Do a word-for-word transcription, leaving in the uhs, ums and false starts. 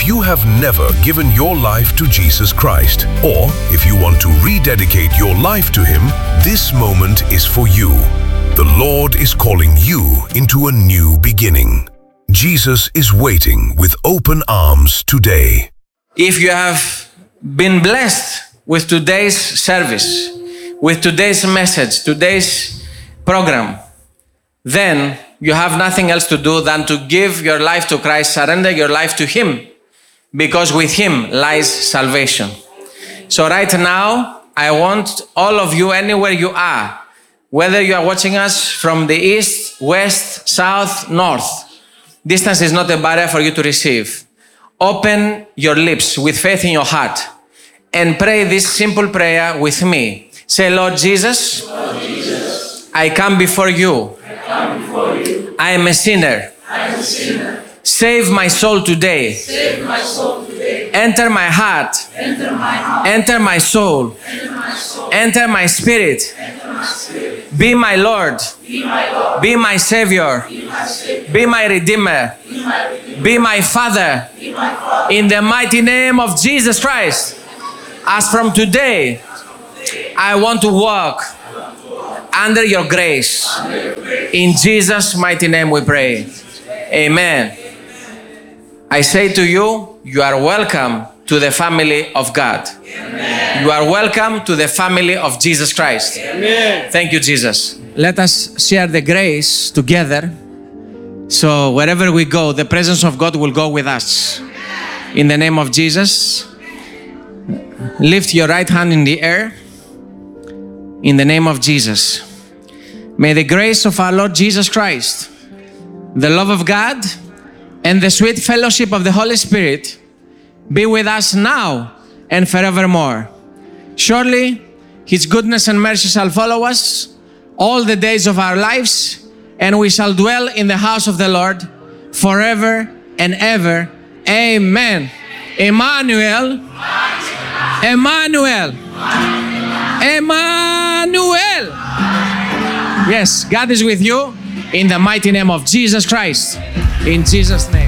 If you have never given your life to Jesus Christ, or if you want to rededicate your life to Him, this moment is for you. The Lord is calling you into a new beginning. Jesus is waiting with open arms today. If you have been blessed with today's service, with today's message, today's program, then you have nothing else to do than to give your life to Christ, surrender your life to Him, because with Him lies salvation. So right now, I want all of you, anywhere you are, whether you are watching us from the east, west, south, north, distance is not a barrier for you to receive. Open your lips with faith in your heart and pray this simple prayer with me. Say, Lord Jesus, Lord Jesus, I come before you. I come before you. I am a sinner. I am a sinner. Save my soul today. Save my soul today. Enter my heart. Enter my heart. Enter my soul. Enter my soul. Enter my spirit. Enter my spirit. Be my Lord. Be my Lord. Be my Savior. Be my Savior. Be my Redeemer. Be my Redeemer. Be my Father. Be my Father. In the mighty name of Jesus Christ. As from today, I want to walk under your grace. In Jesus' mighty name we pray. Amen. I say to you, you are welcome to the family of God. Amen. You are welcome to the family of Jesus Christ. Amen. Thank you, Jesus. Let us share the grace together. So wherever we go, the presence of God will go with us. In the name of Jesus, lift your right hand in the air. In the name of Jesus. May the grace of our Lord Jesus Christ, the love of God, and the sweet fellowship of the Holy Spirit be with us now and forevermore. Surely His goodness and mercy shall follow us all the days of our lives, and we shall dwell in the house of the Lord forever and ever. Amen. Emmanuel. Emmanuel. Emmanuel. Yes, God is with you in the mighty name of Jesus Christ. In Jesus' name.